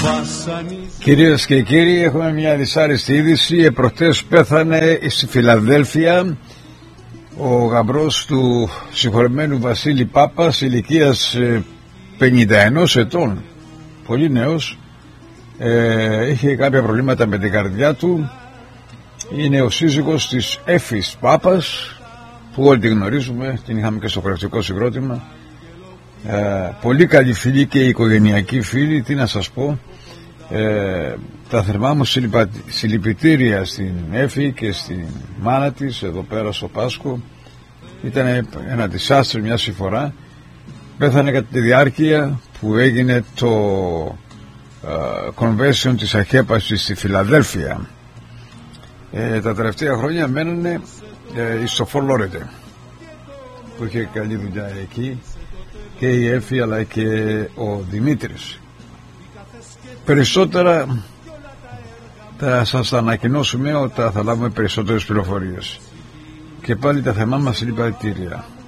Κυρίες και κύριοι, έχουμε μια δυσάρεστη είδηση. Προχτές πέθανε στη Φιλαδέλφια ο γαμπρός του συγχωρεμένου Βασίλη Πάπας, ηλικίας 51 ετών, πολύ νέος. Είχε κάποια προβλήματα με την καρδιά του. Είναι ο σύζυγος της Έφης Πάπας, που όλοι τη γνωρίζουμε, την είχαμε και στο χορευτικό συγκρότημα. Πολύ καλή φίλη και οικογενειακή φίλη, τι να σας πω. Τα θερμά μου συλληπιτήρια στην Έφη και στην μάνα της εδώ πέρα στο Πάσχο. Ήταν ένα δισάστρο, μια συμφορά. Πέθανε κατά τη διάρκεια που έγινε το convention της αχέπασης στη Φιλαδέλφια. Τα τελευταία χρόνια μένανε στο Φορτ Λόρεντον, που είχε καλή δουλειά εκεί, και η Έφη αλλά και ο Δημήτρης. Περισσότερα θα σας ανακοινώσουμε όταν θα λάβουμε περισσότερες πληροφορίες. Και πάλι τα θερμά μας συλληπιτήρια.